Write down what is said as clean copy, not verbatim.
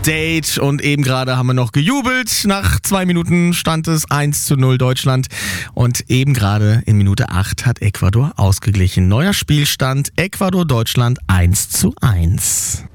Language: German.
Update. Und eben gerade haben wir noch gejubelt. Nach 2 Minuten stand es 1:0 Deutschland. Und eben gerade in Minute 8 hat Ecuador ausgeglichen. Neuer Spielstand: Ecuador-Deutschland 1:1.